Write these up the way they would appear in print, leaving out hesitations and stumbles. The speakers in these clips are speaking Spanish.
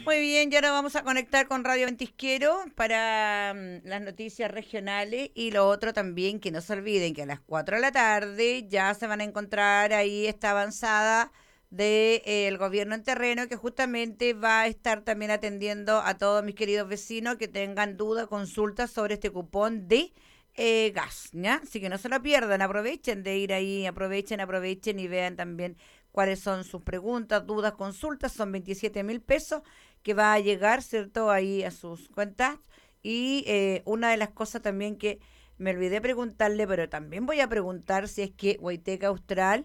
Muy bien, y ahora vamos a conectar con Radio Ventisquero para las noticias regionales y lo otro también, que no se olviden que a las 4 de la tarde ya se van a encontrar ahí esta avanzada del gobierno en terreno que justamente va a estar también atendiendo a todos mis queridos vecinos que tengan dudas, consultas sobre este cupón de gas, ¿ya? Así que no se lo pierdan, aprovechen de ir ahí, aprovechen y vean también cuáles son sus preguntas, dudas, consultas, son 27.000 pesos que va a llegar, ¿cierto?, ahí a sus cuentas. Y una de las cosas también que me olvidé preguntarle, pero también voy a preguntar si es que Huayteca Austral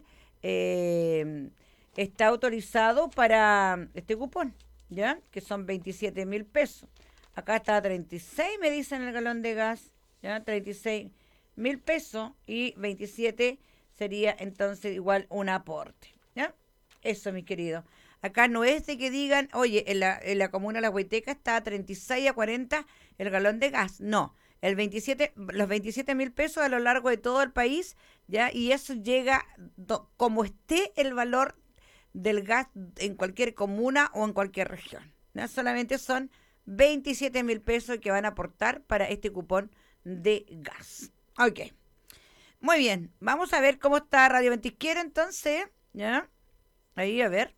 está autorizado para este cupón, ¿ya? Que son 27.000 pesos. Acá está a 36, me dicen el galón de gas, ¿ya? 36.000 pesos y 27 sería entonces igual un aporte, ¿ya? Eso, mi querido. Acá no es de que digan, oye, en la comuna de La Huayteca está a 36 a 40 el galón de gas. No, los 27.000 pesos a lo largo de todo el país, ¿ya? Y eso llega como esté el valor del gas en cualquier comuna o en cualquier región, ¿no? Solamente son 27.000 pesos que van a aportar para este cupón de gas. Ok. Muy bien, vamos a ver cómo está Radio Ventisquero entonces, ¿ya? Ahí, a ver.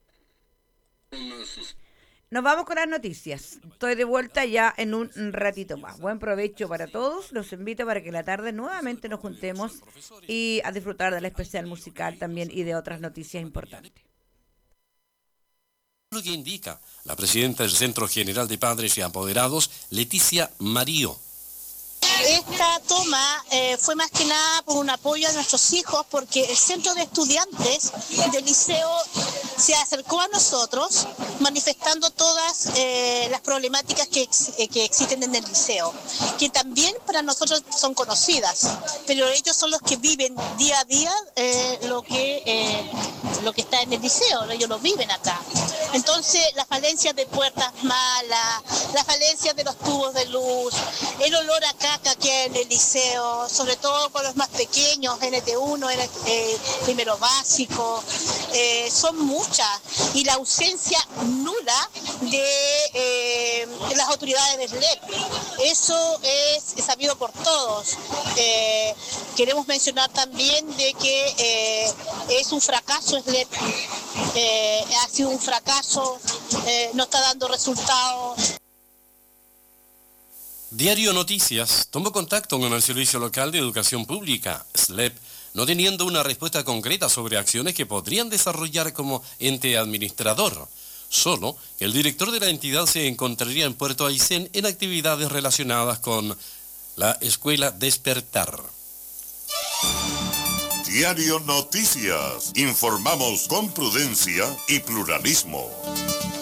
Nos vamos con las noticias. Estoy de vuelta ya en un ratito más. Buen provecho para todos. Los invito para que la tarde nuevamente nos juntemos y a disfrutar del especial musical también y de otras noticias importantes. Lo que indica la presidenta del Centro General de Padres y Apoderados, Leticia Marío. Esta toma fue más que nada por un apoyo a nuestros hijos, porque el centro de estudiantes del liceo se acercó a nosotros manifestando todas las problemáticas que existen en el liceo, que también para nosotros son conocidas, pero ellos son los que viven día a día lo que está en el liceo, ellos lo viven acá. Entonces, las falencias de puertas malas, las falencias de los tubos de luz, el olor a caca que hay en el liceo, sobre todo con los más pequeños, NT1, primero básico, son muchas, y la ausencia nula de las autoridades del SLEP. Eso es sabido por todos. Queremos mencionar también de que es un fracaso SLEP, ha sido un fracaso, no está dando resultados. Diario Noticias tomó contacto con el Servicio Local de Educación Pública, SLEP, no teniendo una respuesta concreta sobre acciones que podrían desarrollar como ente administrador. Solo que el director de la entidad se encontraría en Puerto Aysén en actividades relacionadas con la Escuela Despertar. Diario Noticias. Informamos con prudencia y pluralismo.